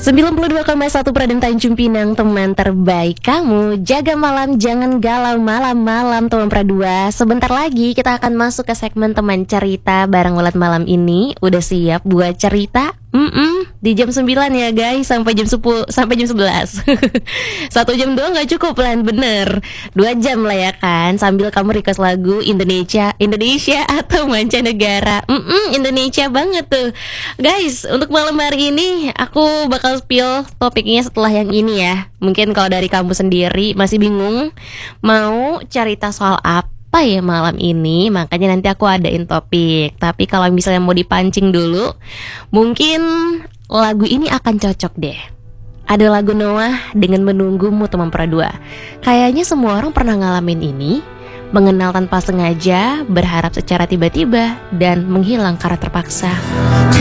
92,1 Pradem Tanjung Pinang, teman terbaik kamu. Jaga malam, jangan galau malam-malam teman Pradua. Sebentar lagi kita akan masuk ke segmen teman cerita bareng Welat malam ini. Udah siap buat cerita? Di jam 9 ya guys, sampai jam 10, sampai jam 11. 1 jam doang gak cukup lan, bener 2 jam lah ya kan. Sambil kamu request lagu Indonesia atau mancanegara. Indonesia banget tuh guys. Untuk malam hari ini aku bakal spill topiknya setelah yang ini ya. Mungkin kalau dari kamu sendiri masih bingung mau cerita soal apa ya malam ini, makanya nanti aku adain topik. Tapi kalau misalnya mau dipancing dulu, mungkin lagu ini akan cocok deh. Ada lagu Noah dengan Menunggumu teman Pradua. Kayaknya semua orang pernah ngalamin ini. Mengenal tanpa sengaja, berharap secara tiba-tiba, dan menghilang karena terpaksa.